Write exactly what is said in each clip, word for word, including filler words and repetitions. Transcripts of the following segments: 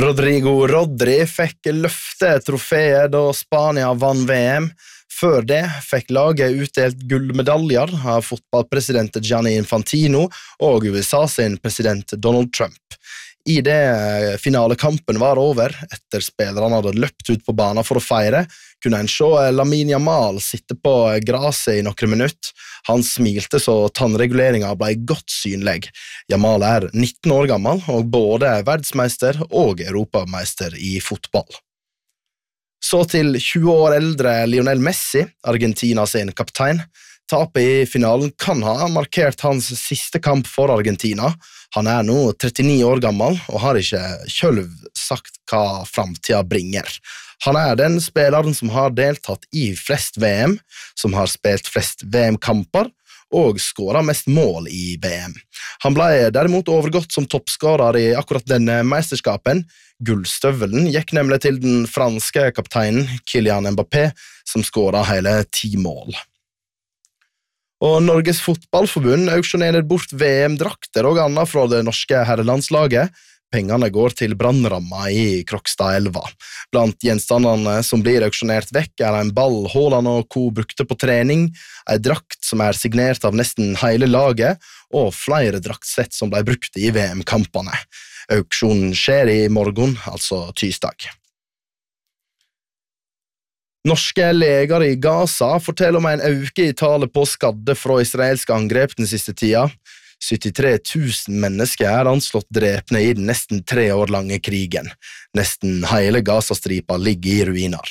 Rodrigo Rodri fikk løfte trofeet da Spania vann V M. Før det fikk laget utdelt gullmedaljer av fotballpresident Gianni Infantino og U S A sin president Donald Trump. I det finalekampen var over, etter spillerne hadde løpt ut på banen for å feire, kunne en se Lamine Yamal sitte på graset i noen minutter. Han smilte så tannreguleringen ble godt synlig. Yamal er nitten år gammel, og både verdensmeister og europameister i fotball. Så til tjue år eldre Lionel Messi, Argentina sin kaptein. Tapet i finalen kan ha markert hans siste kamp for Argentina. Han er nå trettini år gammel og har ikke selv sagt hva fremtiden bringer. Han er den spilleren som har deltatt i flest V M, som har spilt flest V M-kamper og skåret mest mål i V M. Han ble derimot overgått som toppskårer i akkurat denne mesterskapen. Gullstøvelen gikk nemlig til den franske kapteinen Kylian Mbappé, som skåret hele ti mål. Og Norges fotballforbund auksjonerer bort V M-drakter og annet fra det norske herrelandslaget. Pengene går til brannramma i Krokstadelva. Blant gjenstandene som blir auksjonert vekk er en ball Haaland og co. brukte på trening, en drakt som er signert av nesten hele laget, og flere draktsett som ble brukt i V M-kampene. Auksjonen skjer i morgen, altså tirsdag. Norske leger i Gaza forteller om en øke i tallet på skadde fra israelske angrep den siste tida. syttitre tusen mennesker er anslått drepne i den nesten tre år lange krigen. Nesten hele Gazastripa ligger i ruiner.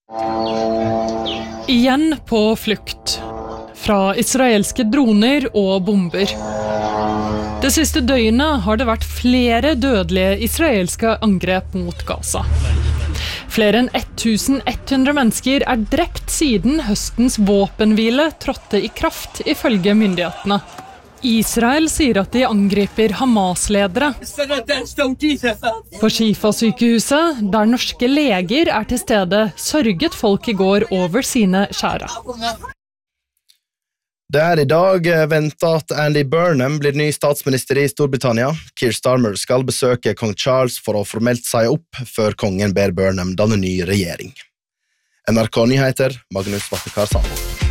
Igjen på flukt. Fra israelske droner og bomber. Det siste døgnet har det vært flere dødelige israelske angrep mot Gaza. Flere enn ellevetusen hundre mennesker er drept siden høstens våpenhvile trådte i kraft, ifølge myndighetene. Israel sier at de angriper Hamas-ledere. På Shifa-sykehuset, der norske leger er til stede, sørget folk i går over sine kjære. Det er i dag ventet at Andy Burnham blir ny statsminister i Storbritannia. Keir Starmer skal besøke kong Charles for å formelt si opp før kongen ber Burnham danne ny regjering. N R K Nyheter, Magnus Vattekar Salo.